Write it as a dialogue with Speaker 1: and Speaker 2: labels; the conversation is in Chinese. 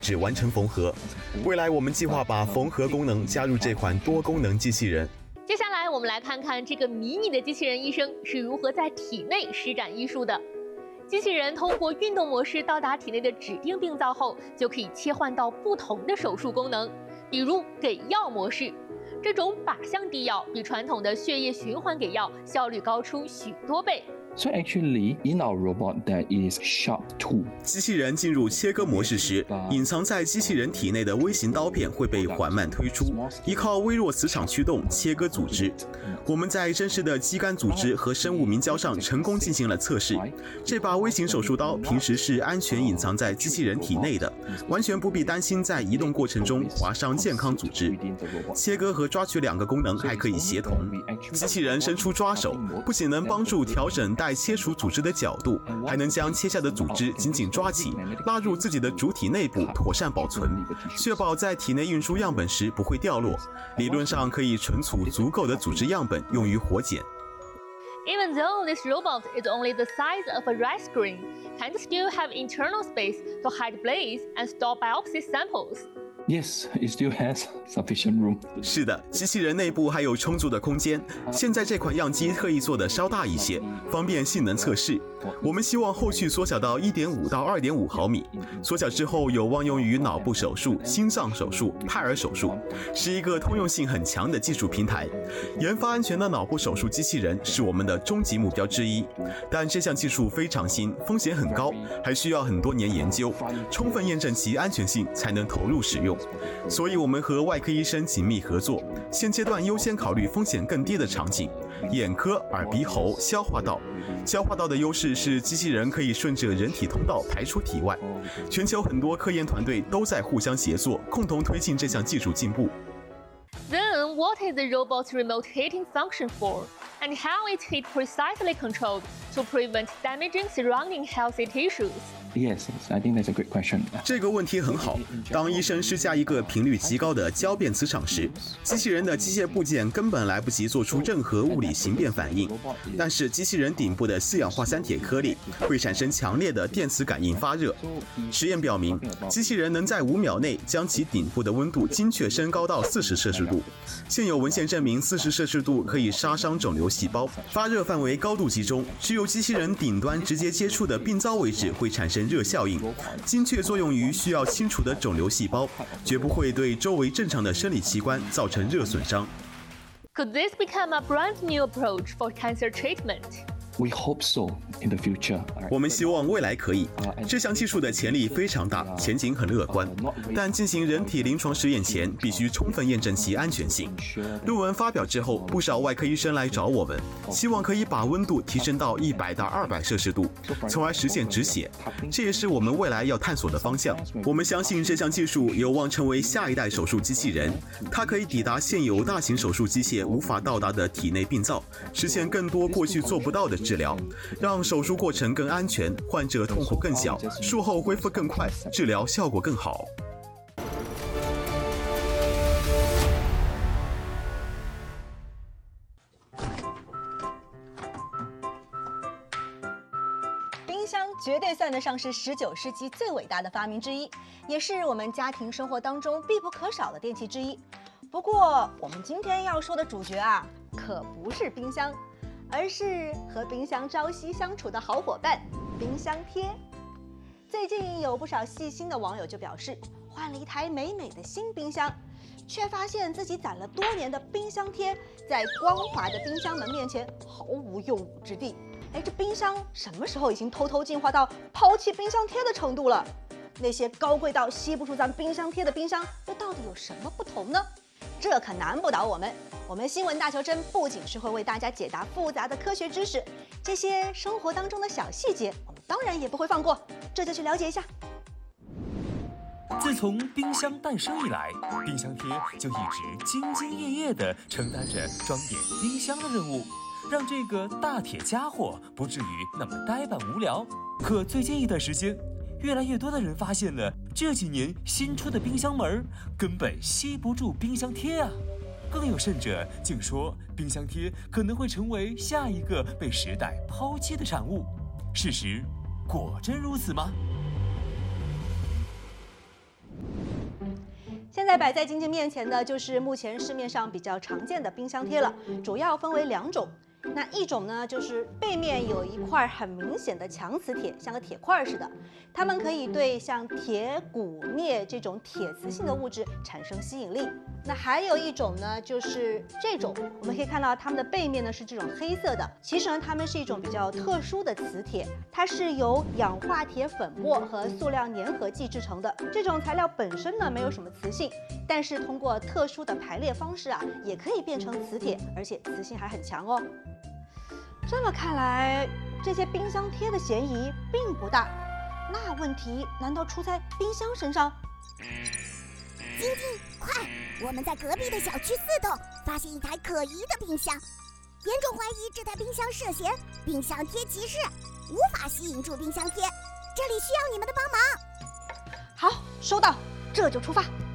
Speaker 1: 只完成缝合。未来我们计划把缝合功能加入这款多功能机器人。
Speaker 2: 接下来我们来看看这个迷你的机器人医生是如何在体内施展医术的。机器人通过运动模式到达体内的指定病灶后，就可以切换到不同的手术功能，比如给药模式。这种靶向滴药比传统的血液循环给药效率高出许多倍。
Speaker 3: So actually, in our robot, there is sharp tool.
Speaker 1: 机器人进入切割模式时，隐藏在机器人体内的微型刀片会被缓慢推出，依靠微弱磁场驱动切割组织。我们在真实的肌酐组织和生物明胶上成功进行了测试。这把微型手术刀平时是安全隐藏在机器人体内的，完全不必担心在移动过程中划伤健康组织。切割和抓取两个功能还可以协同。机器人伸出抓手，不仅能帮助调整待切除组织的角度，还能将切下的组织紧紧抓起，拉入自己的主体内部妥善保存，确保在体内运输样本时不会掉落。理论上可以存储足够的组织样本用于活检。
Speaker 2: Even though this robot is only the size of a rice grain, can it still have internal space to hide blades and store biopsy samples?
Speaker 3: Yes, it still has sufficient room.
Speaker 1: 是的，机器人内部还有充足的空间。现在这款样机特意做得稍大一些，方便性能测试。我们希望后续缩小到 1.5 到 2.5 毫米，缩小之后有望用于脑部手术、心脏手术、派尔手术，是一个通用性很强的技术平台。研发安全的脑部手术机器人是我们的终极目标之一，但这项技术非常新，风险很高，还需要很多年研究，充分验证其安全性才能投入使用。所以我们和外科医生紧密合作，现阶段优先考虑风险更低的场景，眼科、耳鼻喉、消化道。消化道的优势是机器人可以顺着人体通道排出体外。全球很多科研团队都在互相协作，共同推进这项技术进步。
Speaker 2: Then, what is the robot's remote heating function for? And how is heat precisely controlled to prevent damaging surrounding healthy tissues?
Speaker 3: Yes, I think that's a great question.
Speaker 1: 这个问题很好。当医生施加一个频率极高的交变磁场时，机器人的机械部件根本来不及做出任何物理形变反应。但是机器人顶部的四氧化三铁颗粒会产生强烈的电磁感应发热。实验表明，机器人能在5秒内将其顶部的温度精确升高到40摄氏度。现有文献证明，40摄氏度可以杀伤肿瘤细胞，发热范围高度集中，只有机器人顶端直接接触的病灶位置会产生热效应，精确作用于需要清除的肿瘤细胞，绝不会对周围正常的生理器官造成热损伤。
Speaker 2: Could this become a brand new approach for cancer treatment?
Speaker 3: We hope so in the future.
Speaker 1: 我们希望未来可以。这项技术的潜力非常大，前景很乐观。但进行人体临床实验前，必须充分验证其安全性。论文发表之后，不少外科医生来找我们，希望可以把温度提升到100到200摄氏度，从而实现止血。这也是我们未来要探索的方向。我们相信这项技术有望成为下一代手术机器人，它可以抵达现有大型手术机械无法到达的体内病灶，实现更多过去做不到的治疗，让手术过程更安全，患者痛苦更小，术后恢复更快，治疗效果更好。
Speaker 4: 冰箱绝对算得上是19世纪最伟大的发明之一，也是我们家庭生活当中必不可少的电器之一。不过，我们今天要说的主角啊，可不是冰箱，而是和冰箱朝夕相处的好伙伴——冰箱贴。最近有不少细心的网友就表示，换了一台美美的新冰箱，却发现自己攒了多年的冰箱贴在光滑的冰箱门面前毫无用武之地。哎，这冰箱什么时候已经偷偷进化到抛弃冰箱贴的程度了？那些高贵到吸不住咱冰箱贴的冰箱，又到底有什么不同呢？这可难不倒我们。我们新闻大求真不仅是会为大家解答复杂的科学知识，这些生活当中的小细节，我们当然也不会放过。这就去了解一下。
Speaker 5: 自从冰箱诞生以来，冰箱贴就一直兢兢业业地承担着装点冰箱的任务，让这个大铁家伙不至于那么呆板无聊。可最近一段时间，越来越多的人发现了这几年新出的冰箱门根本吸不住冰箱贴啊！更有甚者竟说冰箱贴可能会成为下一个被时代抛弃的产物。事实果真如此吗？
Speaker 4: 现在摆在晶晶面前的就是目前市面上比较常见的冰箱贴了，主要分为2种。那一种呢，就是背面有一块很明显的强磁铁，像个铁块似的，它们可以对像铁、钴、镍这种铁磁性的物质产生吸引力。那还有一种呢，就是这种，我们可以看到它们的背面呢是这种黑色的，其实呢它们是一种比较特殊的磁铁，它是由氧化铁粉末和塑料粘合剂制成的。这种材料本身呢没有什么磁性，但是通过特殊的排列方式啊，也可以变成磁铁，而且磁性还很强哦。这么看来，这些冰箱贴的嫌疑并不大。那问题难道出在冰箱身上？
Speaker 6: 晶晶，快！我们在隔壁的小区4栋发现一台可疑的冰箱，严重怀疑这台冰箱涉嫌冰箱贴歧视，无法吸引住冰箱贴。这里需要你们的帮忙。
Speaker 4: 好，收到，这就出发。